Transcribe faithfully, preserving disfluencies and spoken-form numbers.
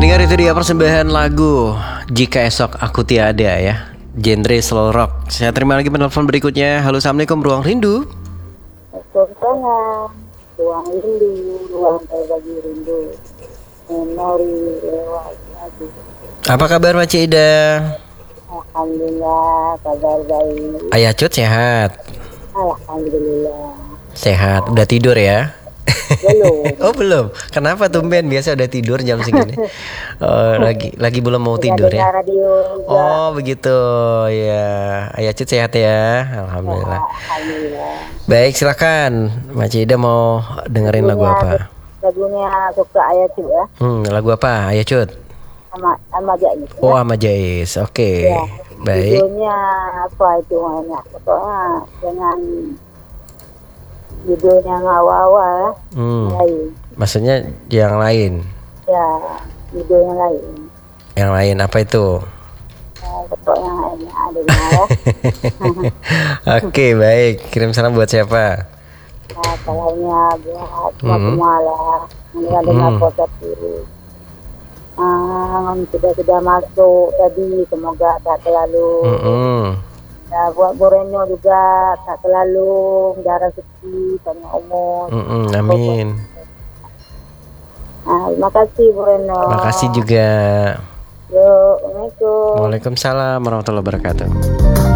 Pendengar, itu dia persembahan lagu Jika Esok Aku Tiada ya, genre slow rock. Saya terima lagi penelpon berikutnya. Halo, assalamualaikum, Ruang Rindu. Waalaikumsalam. Ruang rindu, ruang berbagi rindu, memori lewat lagu. Apa kabar Makcik Ida? Alhamdulillah, kabar baik. Ayah Cut sehat? Alhamdulillah. Sehat, udah tidur ya? Belum. Oh belum. Kenapa tumben? Biasa udah tidur jam segini. Oh, lagi lagi belum mau tidur ya? Radio juga. Oh begitu ya. Ayah Cut sehat ya? Alhamdulillah. Alhamdulillah. Baik, silakan. Makcik Ida mau dengerin lagu apa? Lagunya suka ayat Cut ya. Hmm, lagu apa Ayah Cut? Sama sama Jais. Ya. Oh, sama Jais. Oke. Okay. Ya. Baik. Judulnya apa itu namanya? Pokoknya dengan judulnya ngawawa ya. Hmm. Lain. Maksudnya yang lain? Ya, judulnya lain. Yang lain apa itu? Ya, pokoknya lainnya ada ya. Oke, baik. Kirim salam buat siapa? Nah, salahnya buat semua Hmm. semua lah. Ini ada Hmm. podcast dulu. Ah, sudah sudah masuk tadi, semoga tak terlalu. Mm-mm. Ya, buat Boreno juga tak terlalu darah rezeki sama umur. Mm-mm, amin. Nah, terima kasih Boreno. Makasih juga. Yo, Assalamualaikum. Waalaikumsalam warahmatullahi wabarakatuh.